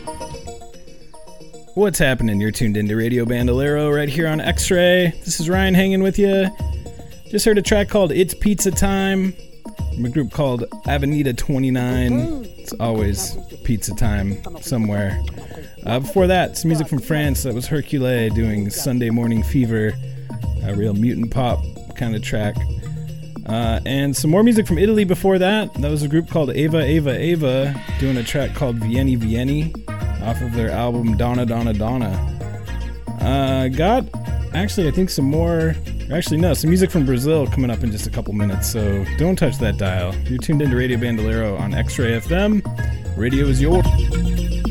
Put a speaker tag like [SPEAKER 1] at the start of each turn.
[SPEAKER 1] What's happening? You're tuned into Radio Bandolero right here on X-Ray. This is Ryan hanging with you. Just heard a track called It's Pizza Time from a group called Avenida 29. It's always pizza time somewhere. Before that, some music from France. That was Hercule doing Sunday Morning Fever, a real mutant pop kind of track. And some more music from Italy before that. That was a group called Ava Ava Ava doing a track called Vieni Vieni off of their album Donna Donna Donna. Got actually I think some more, actually no, some music from Brazil coming up in just a couple minutes, so don't touch that dial. You're tuned into Radio Bandolero on X-Ray FM. Radio is yours.